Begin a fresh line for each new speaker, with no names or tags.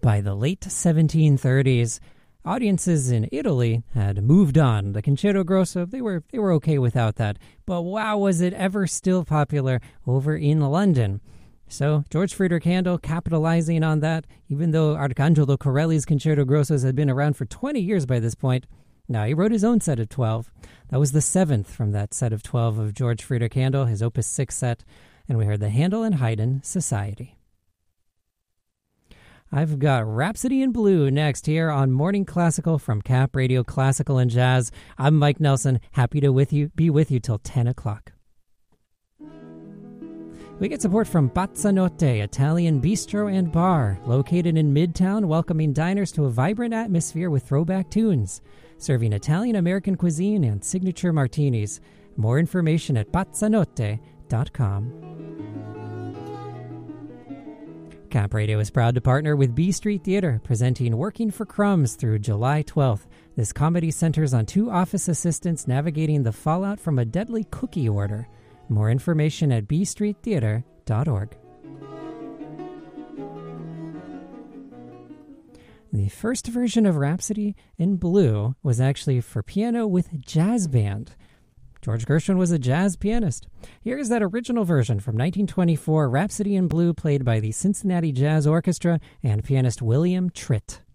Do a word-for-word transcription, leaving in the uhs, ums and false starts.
By the late seventeen thirties, audiences in Italy had moved on. The Concerto Grosso, they were they were okay without that. But wow, was it ever still popular over in London. So George Friedrich Handel, capitalizing on that, even though Arcangelo Corelli's Concerto Grossos had been around for twenty years by this point, now he wrote his own set of twelve. That was the seventh from that set of twelve of George Friedrich Handel, his Opus six set, and we heard the Handel and Haydn Society. I've got Rhapsody in Blue next here on Morning Classical from Cap Radio Classical and Jazz. I'm Mike Nelson, happy to with you be with you till ten o'clock. We get support from Pazzanotte, Italian bistro and bar, located in Midtown, welcoming diners to a vibrant atmosphere with throwback tunes, serving Italian-American cuisine and signature martinis. More information at pazzanotte dot com. Cap Radio is proud to partner with B Street Theater, presenting Working for Crumbs through July twelfth. This comedy centers on two office assistants navigating the fallout from a deadly cookie order. More information at b street theater dot org. The first version of Rhapsody in Blue was actually for piano with jazz band. George Gershwin was a jazz pianist. Here's that original version from nineteen twenty-four, Rhapsody in Blue, played by the Cincinnati Jazz Orchestra and pianist William Tritt.